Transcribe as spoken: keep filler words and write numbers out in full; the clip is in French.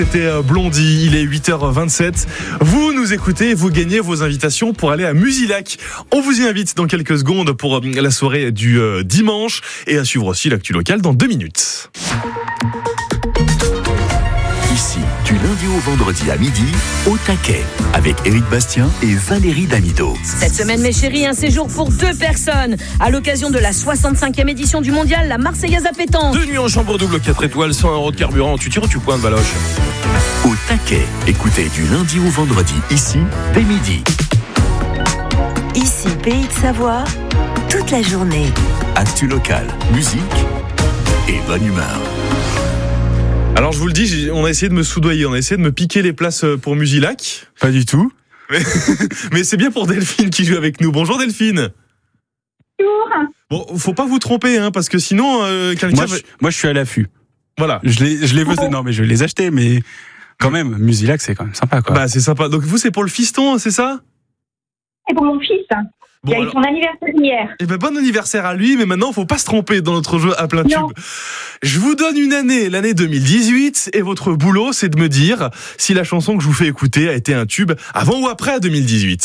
C'était Blondie, il est huit heures vingt-sept. Vous nous écoutez, vous gagnez vos invitations pour aller à Musilac. On vous y invite dans quelques secondes pour la soirée du dimanche et à suivre aussi l'actu locale dans deux minutes. Ici, du lundi au vendredi à midi, au taquet, avec Éric Bastien et Valérie Damido. Cette semaine, mes chéris, un séjour pour deux personnes à l'occasion de la soixante-cinquième édition du mondial, la Marseillaise à pétanque. Deux nuits en chambre double, quatre étoiles, cent euros de carburant. Tu tires ou tu pointes, Valoche? Au taquet, écoutez du lundi au vendredi, ici, dès midi. Ici, Pays de Savoie, toute la journée. Actu locale, musique et bonne humeur. Alors je vous le dis, on a essayé de me soudoyer, on a essayé de me piquer les places pour Musilac. Pas du tout. Mais, mais c'est bien pour Delphine qui joue avec nous. Bonjour Delphine. Bonjour. Bon, faut pas vous tromper, hein, parce que sinon euh, quelqu'un. Moi, je, moi, je suis à l'affût. Voilà. Je les, je les veux. Non, mais je vais les acheter, mais quand même, Musilac, c'est quand même sympa, quoi. Bah, c'est sympa. Donc vous, c'est pour le fiston, c'est ça? C'est pour mon fils. Bon, il a eu alors... son anniversaire hier. Eh ben, bon anniversaire à lui, mais maintenant, faut pas se tromper dans notre jeu à plein Non. tube. Je vous donne une année, l'année deux mille dix-huit, et votre boulot, c'est de me dire si la chanson que je vous fais écouter a été un tube avant ou après deux mille dix-huit.